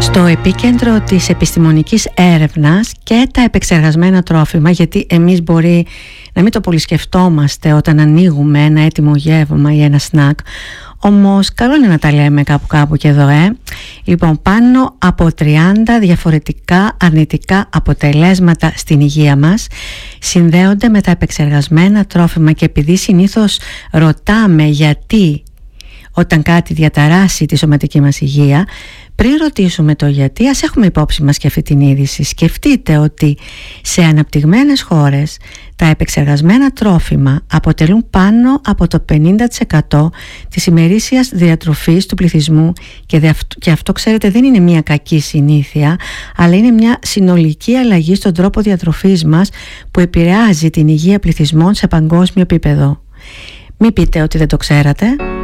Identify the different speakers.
Speaker 1: Στο επίκεντρο της επιστημονικής έρευνας και τα επεξεργασμένα τρόφιμα, γιατί εμείς μπορεί να μην το πολύ σκεφτόμαστε όταν ανοίγουμε ένα έτοιμο γεύμα ή ένα σνακ, όμως καλό είναι να τα λέμε κάπου και εδώ. Λοιπόν, πάνω από 30 διαφορετικά αρνητικά αποτελέσματα στην υγεία μας συνδέονται με τα επεξεργασμένα τρόφιμα, και επειδή συνήθως ρωτάμε γιατί όταν κάτι διαταράσει τη σωματική μας υγεία, πριν ρωτήσουμε το γιατί, ας έχουμε υπόψη μας και αυτή την είδηση. Σκεφτείτε ότι σε αναπτυγμένες χώρες τα επεξεργασμένα τρόφιμα αποτελούν πάνω από το 50% της ημερήσιας διατροφής του πληθυσμού, και αυτό ξέρετε δεν είναι μια κακή συνήθεια, αλλά είναι μια συνολική αλλαγή στον τρόπο διατροφής μας που επηρεάζει την υγεία πληθυσμών σε παγκόσμιο επίπεδο. Μην πείτε ότι δεν το ξέρατε.